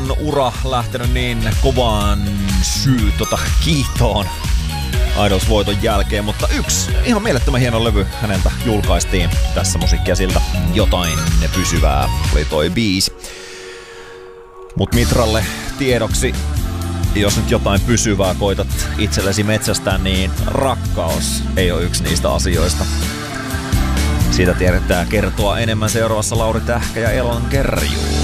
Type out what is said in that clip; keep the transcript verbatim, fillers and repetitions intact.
on ura lähtenyt niin kovaan syy tota kiihtoon Idols-voiton jälkeen, mutta yksi ihan mielettömän hieno levy häneltä julkaistiin. Tässä musiikkia siltä jotain pysyvää oli toi biisi. Mut Mitralle tiedoksi, jos nyt jotain pysyvää koitat itsellesi metsästää, niin rakkaus ei ole yksi niistä asioista. Siitä tiedetään kertoa enemmän seuraavassa Lauri Tähkä ja Elan Kerjuu.